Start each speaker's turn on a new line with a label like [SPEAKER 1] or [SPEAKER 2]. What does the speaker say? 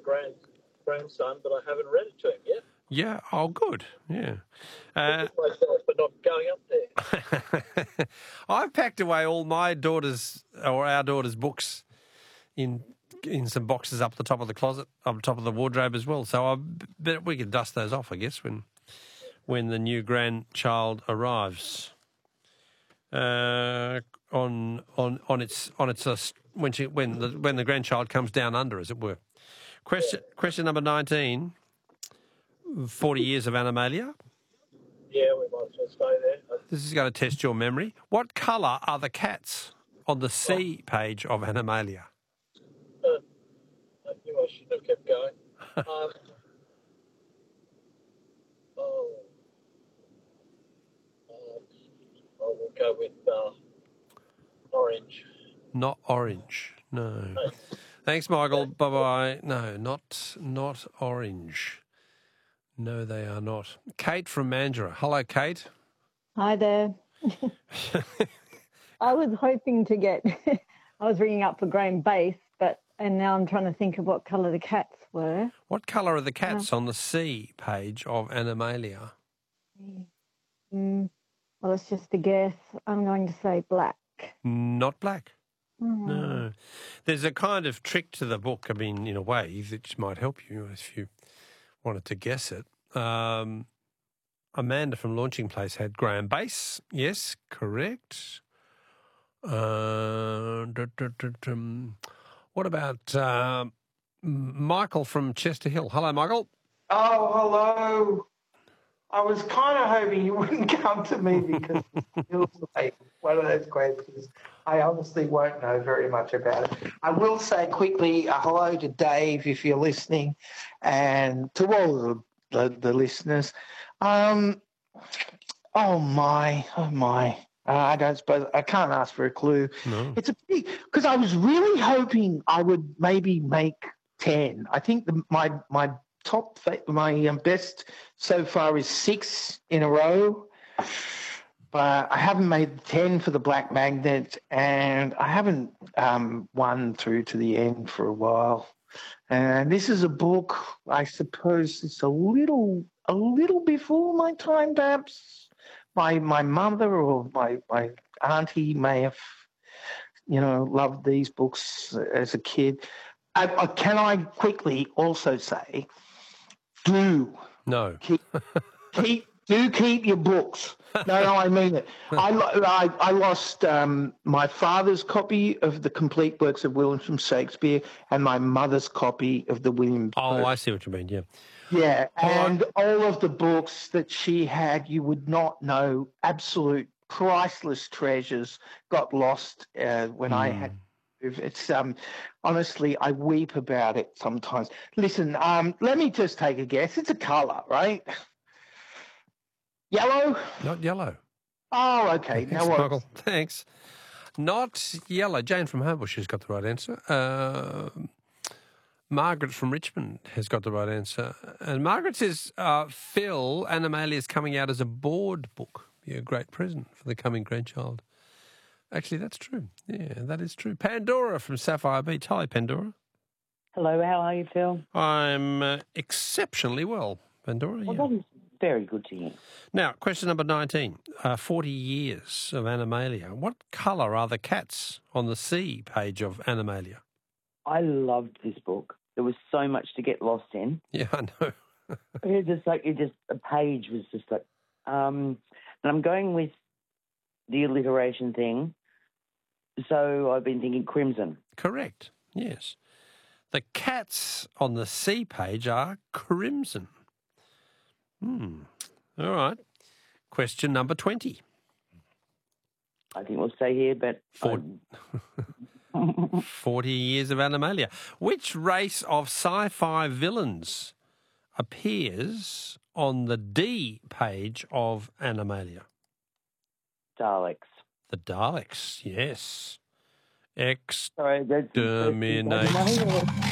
[SPEAKER 1] grandson, but I haven't read it to him yet.
[SPEAKER 2] Yeah. Oh, good. Yeah.
[SPEAKER 1] Myself for not going up there.
[SPEAKER 2] I've packed away all my daughter's or our daughter's books in some boxes up the top of the closet, up the top of the wardrobe as well. So I bet we could dust those off, I guess, when the new grandchild arrives. When the grandchild comes down under, as it were. Question number 19. 40 years of Animalia.
[SPEAKER 1] Yeah, we might as well stay there.
[SPEAKER 2] This is going to test your memory. What colour are the cats on the C page of Animalia?
[SPEAKER 1] I knew I shouldn't have kept going. I will go with orange.
[SPEAKER 2] Not orange. No. Thanks, Michael. Bye-bye. No, not orange. No, they are not. Kate from Mandurah. Hello, Kate.
[SPEAKER 3] Hi there. I was hoping to get, I was ringing up for Graham Base, and now I'm trying to think of what colour the cats were.
[SPEAKER 2] What colour are the cats on the C page of Animalia?
[SPEAKER 3] Well, it's just a guess. I'm going to say black.
[SPEAKER 2] Not black. No. There's a kind of trick to the book, I mean, in a way, that might help you if you wanted to guess it. Amanda from Launching Place had Graham Base. Yes, correct. What about Michael from Chester Hill? Hello, Michael.
[SPEAKER 4] Oh, hello. I was kind of hoping you wouldn't come to me because it feels like one of those questions I honestly won't know very much about it. I will say quickly hello to Dave if you're listening and to all the listeners. Oh my. I don't suppose I can't ask for a clue.
[SPEAKER 2] No.
[SPEAKER 4] It's a big because I was really hoping I would maybe make 10. I think my best so far is 6 in a row, but I haven't made 10 for the Black Magnet, and I haven't won through to the end for a while. And this is a book, I suppose it's a little before my time, perhaps. My mother or my auntie may have, loved these books as a kid. Can I quickly also say, keep your books. No, I mean it. I lost my father's copy of the complete works of William Shakespeare and my mother's copy of the William.
[SPEAKER 2] Oh, I see what you mean. Yeah.
[SPEAKER 4] Yeah, and all of the books that she had, you would not know, absolute priceless treasures got lost when I had. It's honestly, I weep about it sometimes. Listen, let me just take a guess. It's a colour, right? Yellow?
[SPEAKER 2] Not yellow.
[SPEAKER 4] Oh, okay.
[SPEAKER 2] Thanks, Michael. Thanks. Not yellow. Jane from Homebush has got the right answer. Margaret from Richmond has got the right answer. And Margaret says, Phil, Animalia is coming out as a board book. Be a great present for the coming grandchild. Actually, that's true. Yeah, that is true. Pandora from Sapphire Beach. Hi, Pandora.
[SPEAKER 5] Hello, how are you, Phil?
[SPEAKER 2] I'm exceptionally well, Pandora.
[SPEAKER 5] Well, that is very good to hear.
[SPEAKER 2] Now, question number 19. 40 years of Animalia. What colour are the cats on the C page of Animalia?
[SPEAKER 5] I loved this book. There was so much to get lost in.
[SPEAKER 2] Yeah, I know.
[SPEAKER 5] A page was just like, and I'm going with the alliteration thing. So I've been thinking crimson.
[SPEAKER 2] Correct. Yes. The cats on the C page are crimson. All right. Question number 20.
[SPEAKER 5] I think we'll stay here, but
[SPEAKER 2] 40 years of Animalia. Which race of sci-fi villains appears on the D page of Animalia?
[SPEAKER 5] Daleks.
[SPEAKER 2] The Daleks, yes.
[SPEAKER 5] Sorry,
[SPEAKER 2] Exterminate.